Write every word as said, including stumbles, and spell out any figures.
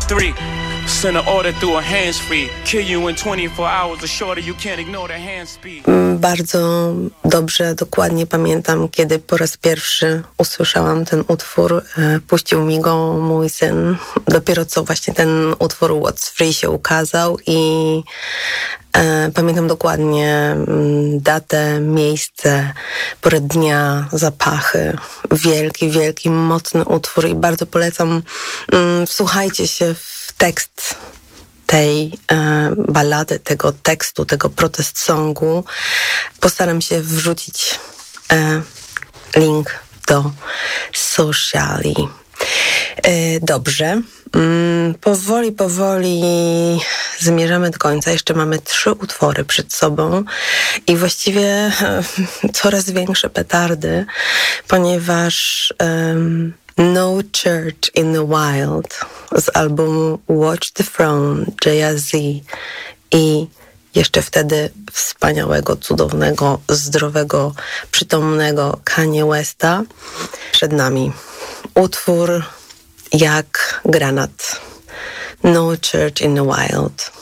three. Send an order through a hands-free. Kill you in twenty-four hours or shorter. You can't ignore the hand speed. Bardzo dobrze, dokładnie pamiętam, kiedy po raz pierwszy usłyszałam ten utwór. Puścił mi go mój syn. Dopiero co właśnie ten utwór What's Free się ukazał i e, pamiętam dokładnie datę, miejsce, porę dnia, zapachy. Wielki, wielki, mocny utwór i bardzo polecam. Mm, wsłuchajcie się w tekst tej e, ballady, tego tekstu, tego protest songu. Postaram się wrzucić e, link do Sociali. E, dobrze. Mm, powoli, powoli zmierzamy do końca. Jeszcze mamy trzy utwory przed sobą i właściwie e, coraz większe petardy, ponieważ e, No Church in the Wild z albumu Watch the Throne Jay-Z i jeszcze wtedy wspaniałego, cudownego, zdrowego, przytomnego Kanye Westa. Przed nami utwór jak granat. No Church in the Wild.